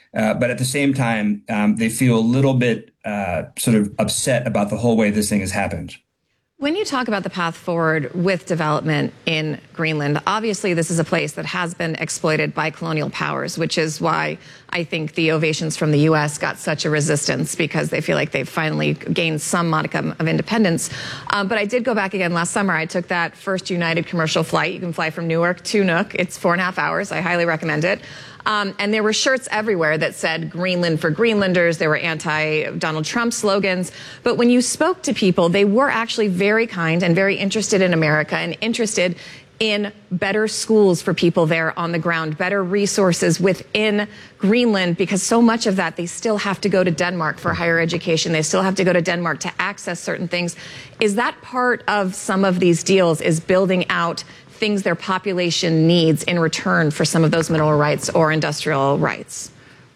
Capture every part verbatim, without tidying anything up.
Uh, but at the same time, um, they feel a little bit uh, sort of upset about the whole way this thing has happened. When you talk about the path forward with development in Greenland, obviously this is a place that has been exploited by colonial powers, which is why I think the ovations from the U S got such a resistance, because they feel like they've finally gained some modicum of independence. Um, but I did go back again last summer. I took that first United commercial flight. You can fly from Newark to Nuuk. It's four and a half hours. I highly recommend it. Um, and there were shirts everywhere that said Greenland for Greenlanders. There were anti-Donald Trump slogans. But when you spoke to people, they were actually very kind and very interested in America and interested in better schools for people there on the ground, better resources within Greenland, because so much of that, they still have to go to Denmark for higher education. They still have to go to Denmark to access certain things. Is that part of some of these deals, is building out things their population needs in return for some of those mineral rights or industrial rights?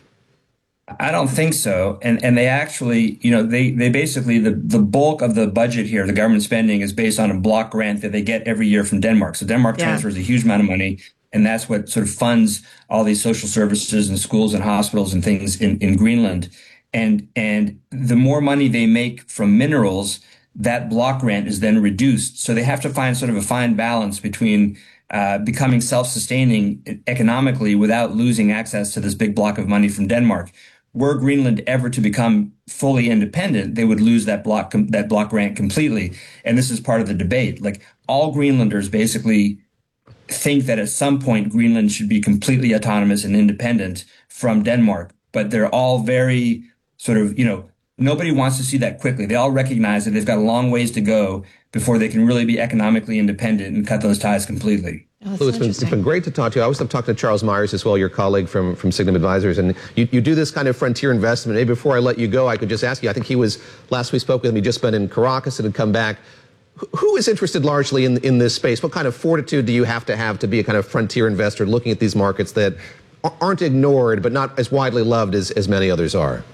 I don't think so. And and they actually, you know, they, they basically, the, the bulk of the budget here, the government spending, is based on a block grant that they get every year from Denmark. So Denmark yeah. transfers a huge amount of money, and that's what sort of funds all these social services and schools and hospitals and things in, in Greenland. And and the more money they make from minerals, that block grant is then reduced. So they have to find sort of a fine balance between uh, becoming self-sustaining economically without losing access to this big block of money from Denmark. Were Greenland ever to become fully independent, they would lose that block, that block grant completely. And this is part of the debate. Like, all Greenlanders basically think that at some point Greenland should be completely autonomous and independent from Denmark. But they're all very sort of, you know, nobody wants to see that quickly. They all recognize that they've got a long ways to go before they can really be economically independent and cut those ties completely. Oh, Lou, it's been, it's been great to talk to you. I always love talking to Charles Myers as well, your colleague from, from Signum Advisors. And you, you do this kind of frontier investment. Maybe before I let you go, I could just ask you, I think he was, last we spoke with him, he'd just been in Caracas and had come back. Who is interested largely in, in this space? What kind of fortitude do you have to have to be a kind of frontier investor looking at these markets that aren't ignored but not as widely loved as, as many others are?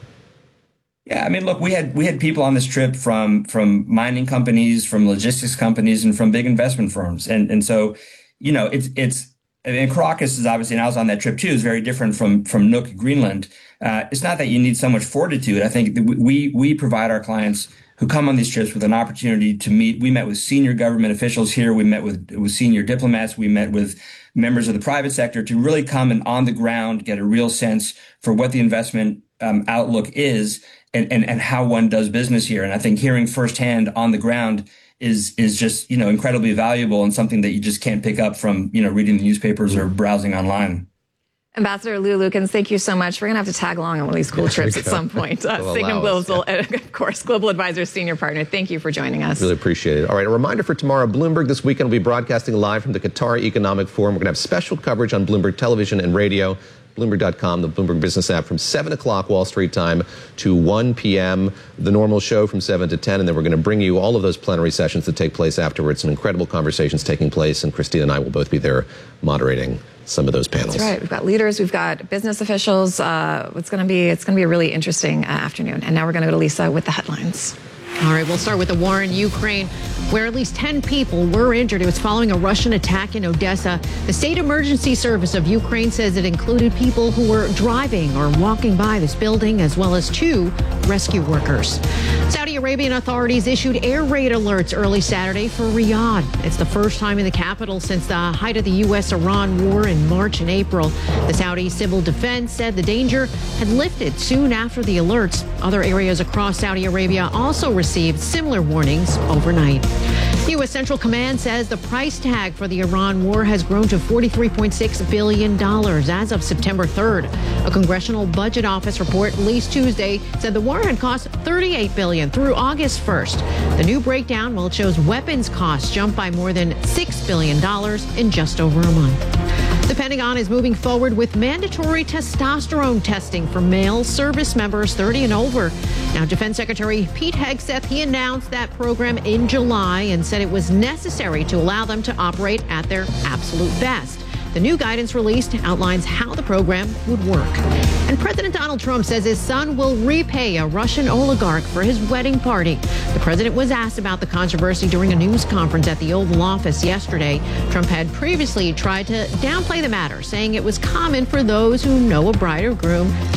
Yeah, I mean, look, we had we had people on this trip from from mining companies, from logistics companies, and from big investment firms, and and so, you know, it's it's and Caracas is obviously, and I was on that trip too, is very different from from Nuuk, Greenland. Uh, it's not that you need so much fortitude. I think that we we provide our clients who come on these trips with an opportunity to meet. We met with senior government officials here. We met with with senior diplomats. We met with members of the private sector to really come and on the ground get a real sense for what the investment um, outlook is. And, and, and how one does business here. And I think hearing firsthand on the ground is is just, you know, incredibly valuable and something that you just can't pick up from, you know, reading the newspapers or browsing online. Ambassador Lou Lukens, thank you so much. We're going to have to tag along on one of these cool yeah, trips at some point. Uh, Signum Global, yeah. Of course, Global Advisors Senior Partner. Thank you for joining us. Really appreciate it. All right, a reminder for tomorrow, Bloomberg this weekend will be broadcasting live from the Qatar Economic Forum. We're going to have special coverage on Bloomberg Television and Radio. Bloomberg dot com, the Bloomberg Business app, from seven o'clock Wall Street time to one p.m., the normal show from seven to ten, and then we're going to bring you all of those plenary sessions that take place afterwards. Some incredible conversations taking place, and Christina and I will both be there moderating some of those panels. That's right. We've got leaders, we've got business officials. Uh, it's going to be it's going to be a really interesting uh, afternoon. And now we're going to go to Lisa with the headlines. All right, we'll start with the war in Ukraine, where at least ten people were injured. It was following a Russian attack in Odessa. The State Emergency Service of Ukraine says it included people who were driving or walking by this building, as well as two rescue workers. Saudi Arabian authorities issued air raid alerts early Saturday for Riyadh. It's the first time in the capital since the height of the U S Iran war in March and April. The Saudi Civil Defense said the danger had lifted soon after the alerts. Other areas across Saudi Arabia also received similar warnings overnight. U S Central Command says the price tag for the Iran war has grown to forty-three point six billion dollars as of September third. A Congressional Budget Office report released Tuesday said the war had cost thirty-eight billion dollars through August first. The new breakdown, well, it shows weapons costs jumped by more than six billion dollars in just over a month. The Pentagon is moving forward with mandatory testosterone testing for male service members thirty and over. Now, Defense Secretary Pete Hegseth, he announced that program in July and said it was necessary to allow them to operate at their absolute best. The new guidance released outlines how the program would work. And President Donald Trump says his son will repay a Russian oligarch for his wedding party. The president was asked about the controversy during a news conference at the Oval Office yesterday. Trump had previously tried to downplay the matter, saying it was common for those who know a bride or groom